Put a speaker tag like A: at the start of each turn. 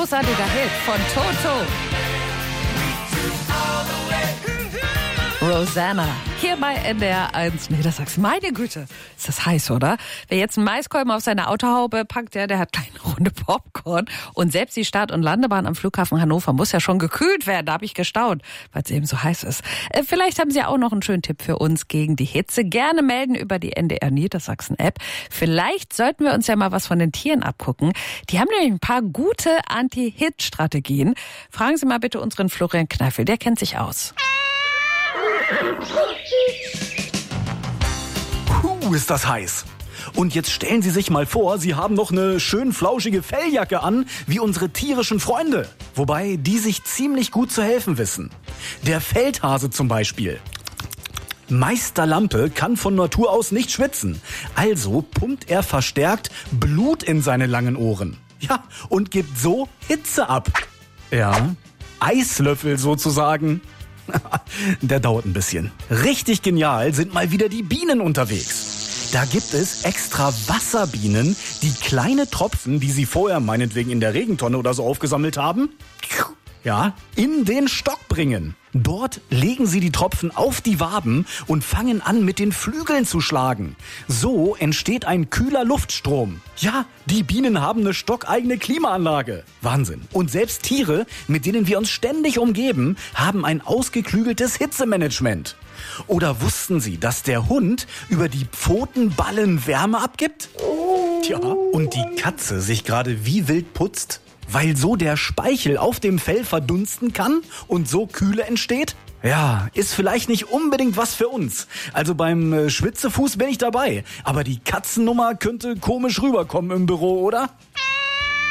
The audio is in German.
A: großartiger Hit von Toto. Rosanna, hier bei NDR 1. Nee, das sagst du. Meine Güte, ist das heiß, oder? Wer jetzt einen Maiskolben auf seine Autohaube packt, der hat eine Runde Popcorn. Und selbst die Start- und Landebahn am Flughafen Hannover muss ja schon gekühlt werden. Da habe ich gestaunt, weil es eben so heiß ist. Vielleicht haben Sie auch noch einen schönen Tipp für uns gegen die Hitze. Gerne melden über die NDR Niedersachsen-App. Vielleicht sollten wir uns ja mal was von den Tieren abgucken. Die haben nämlich ein paar gute Anti-Hit-Strategien. Fragen Sie mal bitte unseren Florian Kneifel, der kennt sich aus.
B: Ist das heiß. Und jetzt stellen Sie sich mal vor, Sie haben noch eine schön flauschige Felljacke an, wie unsere tierischen Freunde. Wobei die sich ziemlich gut zu helfen wissen. Der Feldhase zum Beispiel. Meister Lampe kann von Natur aus nicht schwitzen. Also pumpt er verstärkt Blut in seine langen Ohren. Ja, und gibt so Hitze ab. Ja, Eislöffel sozusagen. Der dauert ein bisschen. Richtig genial sind mal wieder die Bienen unterwegs. Da gibt es extra Wasserbienen, die kleine Tropfen, die sie vorher meinetwegen in der Regentonne oder so aufgesammelt haben, ja, in den Stock bringen. Dort legen sie die Tropfen auf die Waben und fangen an, mit den Flügeln zu schlagen. So entsteht ein kühler Luftstrom. Ja, die Bienen haben eine stockeigene Klimaanlage. Wahnsinn. Und selbst Tiere, mit denen wir uns ständig umgeben, haben ein ausgeklügeltes Hitzemanagement. Oder wussten Sie, dass der Hund über die Pfotenballen Wärme abgibt? Tja, und die Katze sich gerade wie wild putzt? Weil so der Speichel auf dem Fell verdunsten kann und so Kühle entsteht? Ja, ist vielleicht nicht unbedingt was für uns. Also beim Schwitzefuß bin ich dabei. Aber die Katzennummer könnte komisch rüberkommen im Büro, oder?